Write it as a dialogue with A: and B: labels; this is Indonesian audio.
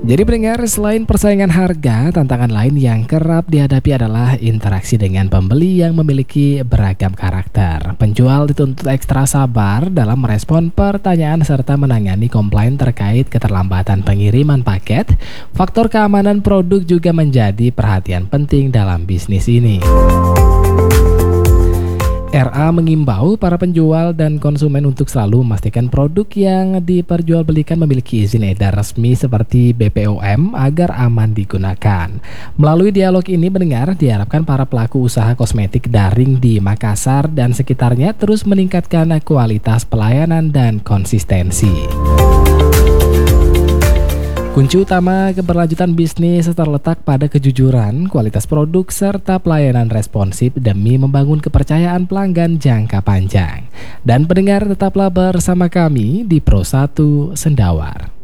A: Jadi pendengar, selain persaingan harga, tantangan lain yang kerap dihadapi adalah interaksi dengan pembeli yang memiliki beragam karakter. Penjual dituntut ekstra sabar dalam merespon pertanyaan serta menangani komplain terkait keterlambatan pengiriman paket. Faktor keamanan produk juga menjadi perhatian penting dalam bisnis ini. RA mengimbau para penjual dan konsumen untuk selalu memastikan produk yang diperjualbelikan memiliki izin edar resmi seperti BPOM agar aman digunakan. Melalui dialog ini pendengar, diharapkan para pelaku usaha kosmetik daring di Makassar dan sekitarnya terus meningkatkan kualitas pelayanan dan konsistensi. Kunci utama keberlanjutan bisnis terletak pada kejujuran, kualitas produk, serta pelayanan responsif demi membangun kepercayaan pelanggan jangka panjang. Dan pendengar, tetaplah bersama kami di Pro1 Sendawar.